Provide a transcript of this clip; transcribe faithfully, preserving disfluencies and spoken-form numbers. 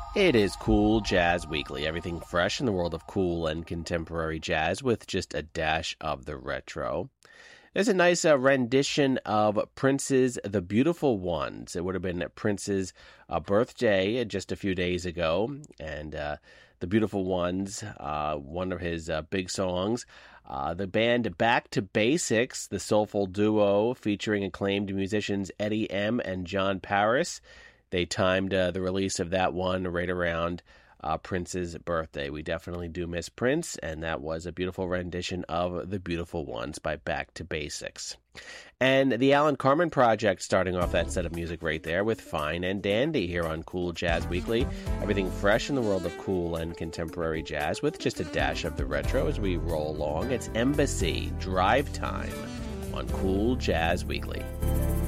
It is Cool Jazz Weekly, everything fresh in the world of cool and contemporary jazz with just a dash of the retro. There's a nice uh, rendition of Prince's The Beautiful Ones. It would have been Prince's uh, birthday just a few days ago, and uh, The Beautiful Ones, uh, one of his uh, big songs. Uh, the band Back to Basics, the soulful duo featuring acclaimed musicians Eddie M. and John Paris. They timed uh, the release of that one right around uh, Prince's birthday. We definitely do miss Prince, and that was a beautiful rendition of The Beautiful Ones by Back to Basics. And the Alan Carmen Project starting off that set of music right there with Fine and Dandy here on Cool Jazz Weekly. Everything fresh in the world of cool and contemporary jazz with just a dash of the retro as we roll along. It's Embassy Drive Time on Cool Jazz Weekly.